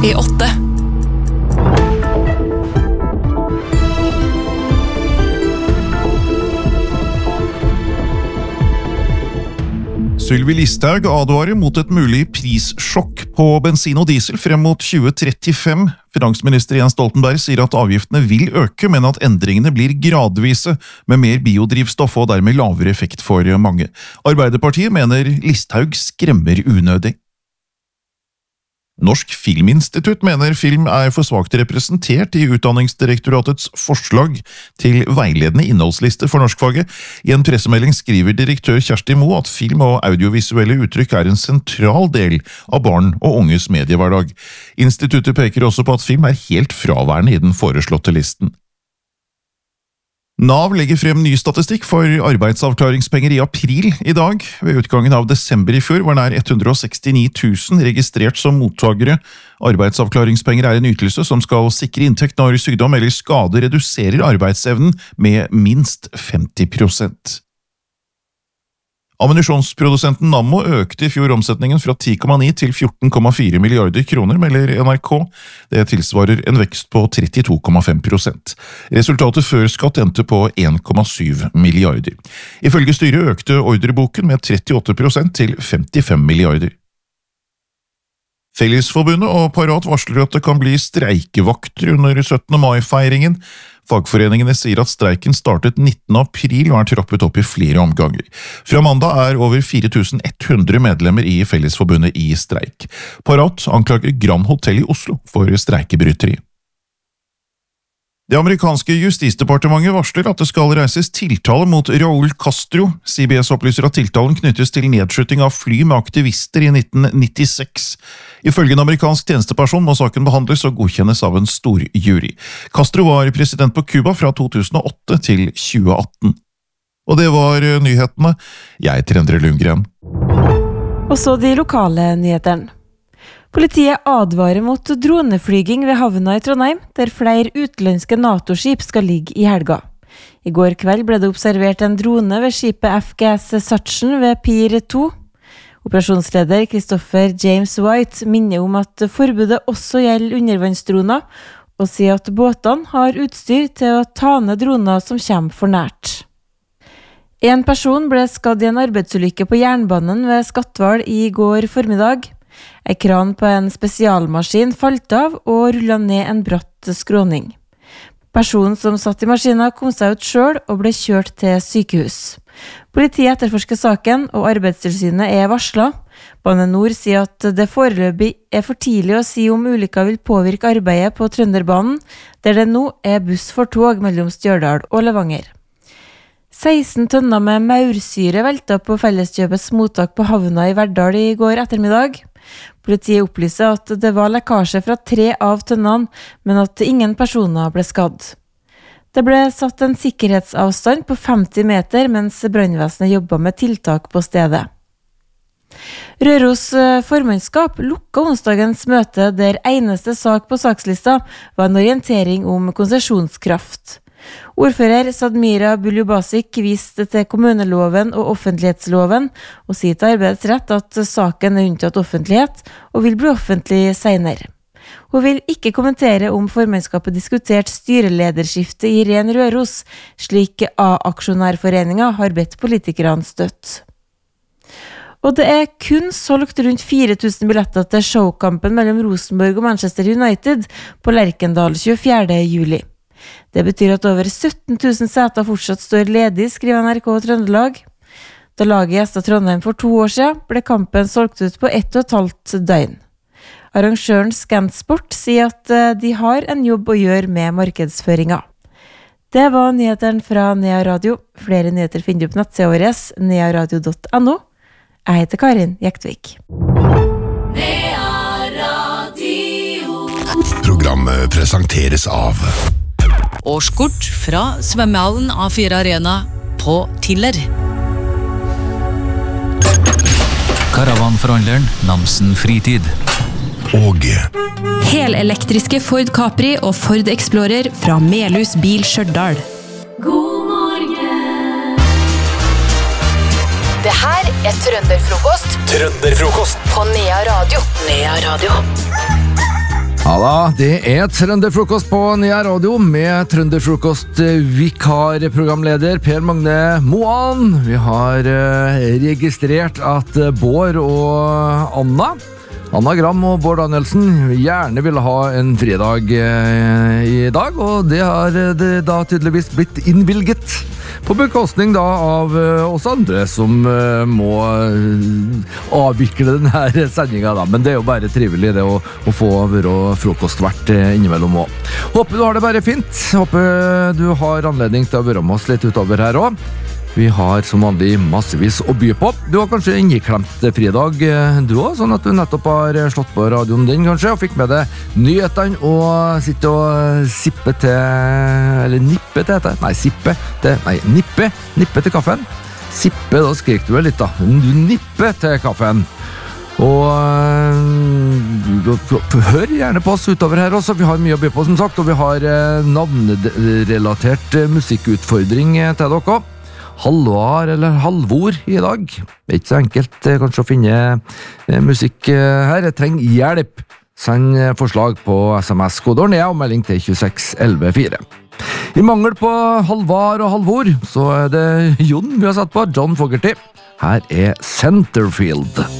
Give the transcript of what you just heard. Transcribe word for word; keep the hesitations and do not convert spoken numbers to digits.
i åtte. Sylvi Listhaug advarer mot et mulig prissjokk på bensin og diesel frem mot tjue trettifem. Finansminister Jens Stoltenberg sier at avgiftene vil øke, men at endringene blir gradvise, med mer biodrivstoff og dermed lavere effekt for mange. Arbeiderpartiet mener Listhaug skremmer unødig. Norsk Filminstitutt mener film er for svakt representert i Utdanningsdirektoratets forslag til veiledende innholdsliste for norskfaget. I en pressemelding skriver direktør Kjersti Moe at film og audiovisuelle uttrykk er en sentral del av barn og unges mediehverdag. Instituttet peker også på at film er helt fraværende i den foreslåtte listen. Nav legger frem ny statistikk for arbeidsavklaringspenger i april i dag. Ved utgangen av desember i fjor var nær hundre og sekstini tusen registrert som mottagere. Arbeidsavklaringspenger er en ytelse som skal sikre inntekt når sykdom eller skade reduserer arbeidsevnen med minst femti prosent. Ammunisjonsprodusenten Nammo økte i fjor omsetningen fra ti komma ni til fjorten komma fire milliarder kroner, melder N R K. Det tilsvarer en vekst på trettito komma fem prosent. Resultatet før skatt endte på en komma syv milliarder. Ifølge styret økte ordreboken med trettiåtte prosent til femtifem milliarder. Fellesforbundet og Parat varsler at det kan bli streikevakter under syttende mai-feiringen. Fagforeningene sier at streiken startet nittende april og er trappet opp i flere omganger. Fra mandag er over fire tusen ett hundre medlemmer i Fellesforbundet i streik. Parat anklager Grand Hotel i Oslo for streikebryteri. Det amerikanske justisdepartementet varsler at det skal reises tiltale mot Raúl Castro. C B S opplyser at tiltalen knyttes til nedskyting av fly med aktivister i nitten nittiseks. Ifølge en amerikansk tjenesteperson må saken behandles og godkjennes av en stor jury. Castro var president på Cuba fra to tusen og åtte til tjue atten. Og det var nyhetene. Jeg heter Endre Lundgren. Og så de lokale nyhetene. Politiet advarer mot droneflyging ved havna i Trondheim, der flere utenlandske NATO-skip skal ligge i helga. I går kveld ble det observert en drone ved skipet F G S Sutton ved Pier to. Operasjonsleder Christopher James White minner om at forbudet også gjelder undervannsdroner, og sier at båtene har utstyr til å ta ned droner som kommer for nært. En person ble skadd i en arbeidsulykke på jernbanen ved Skatval i går formiddag. En kran på en spesialmaskin falt av og rullet ned en bratt skråning. Personen som satt i maskinen kom seg ut selv og ble kjørt til sykehus. Politiet etterforsker saken, og Arbeidstilsynet er varslet. Bane Nor sier at det foreløpig er for tidlig å si om ulykka vil påvirke arbeidet på Trønderbanen, der det nå er buss for tog mellom Stjørdal og Levanger. seksten tønner med maursyre velta på Felleskjøpets mottak på havna i Verdal i går ettermiddag. Politiet opplyser at det var lekkasje fra tre av tønnene, men at ingen personer ble skadd. Det ble satt en sikkerhetsavstand på femti meter mens brannvesenet jobbet med tiltak på stedet. Røros formannskap lukket onsdagens møte der eneste sak på sakslista var en orientering om konsesjonskraft. Ordfører Sadmira Buljubasik viste til kommuneloven og offentlighetsloven og sier til arbeidsrett at saken er unntatt offentlighet og vil bli offentlig senere. Hun vil ikke kommentere om formannskapet diskutert styrelederskifte i Ren Røros, slik A-aksjonærforeningen har bedt politikerne støtte. Og det er kun solgt rundt fire tusen billetter til showkampen mellom Rosenborg og Manchester United på Lerkendal tjuefjerde juli. Det betyr at over sytten tusen seter fortsatt står ledig, skriver N R K Trøndelag. Da laget gjestet Trondheim for to år siden, ble kampen solgt ut på ett og et halvt døgn. Arrangøren Scansport sier at de har en jobb å gjøre med markedsføringen. Det var nyhetene fra Nea Radio. Flere nyheter finner du på nettsiden vår, nearadio punktum no. Jeg heter Karin Jektvik. Nea Radio. Programmet presenteres av Årskort fra svømmehallen A fire Arena på Tiller. Karavanforhandleren Namsen Fritid. Og helelektriske Ford Capri og Ford Explorer fra Melhus Bil Stjørdal. God morgen. Det her er Trønderfrokost Trønderfrokost på Nea Radio. Nea Radio. Ja da, det er Trønderfrokost på Nea Radio med Trønderfrokost vikarprogramleder Per Magne Moan. Vi har eh, registrert at Bård og Anna, Anna Gram og Bård Danielsen gjerne ville ha en fridag eh, i dag, og det har det da tydeligvis blitt innvilget. På bekostning da av uh, oss andre som uh, må uh, avvikle denne sendingen da. Men det er jo bare trivelig det å, å få være frokost hvert uh, innimellom også. Håper du har det bare fint. Håper du har anledning til å være med oss litt utover her også. Vi har som vanlig massevis å by på. Du har kanskje inneklemt fridag du også, sånn at du nettopp har slått på radioen din kanskje, og fikk med deg nyhetene og sitte og sippe til, eller nippe til dette, nei, sippe til, nei, nippe, nippe til kaffen. Sippe, da skrek du vel litt da. Du nippe til kaffen. Og hør gjerne på oss utover her også, vi har mye å by på som sagt, og vi har navnrelatert musikkutfordring til dere. Halvar eller Halvor i dag. Det er ikke så enkelt kanskje å finne eh, musikk eh, her. Jeg trenger hjelp. Send forslag på sms kodeord ned og melding til tjueseks elleve fire. I mangel på Halvar og Halvor så er det Jon vi har satt på, John Fogerty. Her er Centerfield.